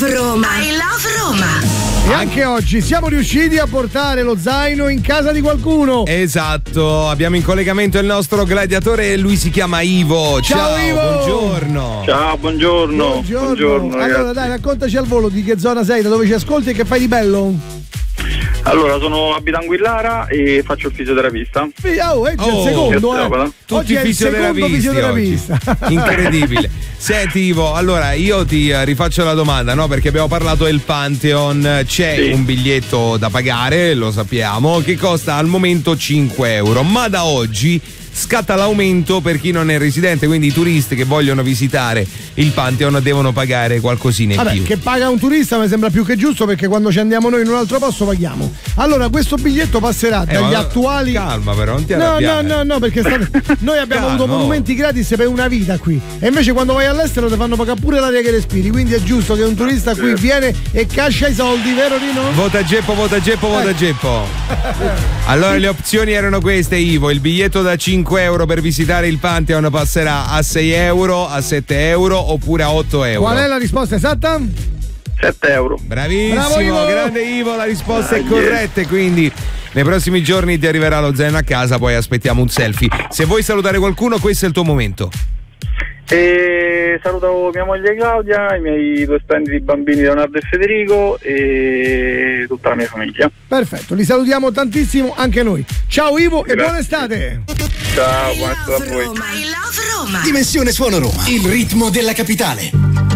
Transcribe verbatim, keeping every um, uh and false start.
love Roma. I love Roma. E anche oggi siamo riusciti a portare lo zaino in casa di qualcuno. Esatto, abbiamo in collegamento il nostro gladiatore e lui si chiama Ivo. Ciao, Ciao Ivo. Buongiorno. Ciao, buongiorno. Buongiorno. Buongiorno, allora ragazzi. dai, raccontaci al volo di che zona sei, da dove ci ascolti e che fai di bello. Allora, sono abito a Anguillara e faccio il fisioterapista. Oh, è Oh, il secondo, che eh. strapala. Tutti Oggi è il secondo fisioterapisti fisioterapista. oggi. Incredibile. Senti Ivo, allora io ti eh, rifaccio la domanda, no? Perché abbiamo parlato del Pantheon, c'è Sì. un biglietto da pagare, lo sappiamo, che costa al momento cinque euro, ma da oggi scatta l'aumento per chi non è residente, quindi i turisti che vogliono visitare il Pantheon devono pagare qualcosina in Vabbè, più. che paga un turista mi sembra più che giusto, perché quando ci andiamo noi in un altro posto paghiamo. Allora, questo biglietto passerà Eh, dagli ma- attuali. Calma però, non ti No, no, arrabbiare. no, no, perché state... noi abbiamo Calma, avuto oh. monumenti gratis per una vita qui. E invece quando vai all'estero ti fanno pagare pure l'aria che respiri. Quindi è giusto che un turista qui viene e cascia i soldi, vero Rino? Vota Geppo, vota Geppo, vota Eh. Geppo. Allora le opzioni erano queste, Ivo. Il biglietto da cinque euro per visitare il Pantheon passerà a sei euro, a sette euro oppure a otto euro. Qual è la risposta esatta? sette euro. Bravissimo, Bravo, Ivo. grande Ivo, la risposta Ah, è corretta, quindi nei prossimi giorni ti arriverà lo zaino a casa, poi aspettiamo un selfie. Se vuoi salutare qualcuno, questo è il tuo momento. E saluto mia moglie Claudia, i miei due splendidi bambini Leonardo e Federico e tutta la mia famiglia. Perfetto, li salutiamo tantissimo anche noi. Ciao Ivo e Grazie. buona estate. Ciao, I buona estate a love voi. Roma. I love Roma. Dimensione Suono Roma, il ritmo della capitale.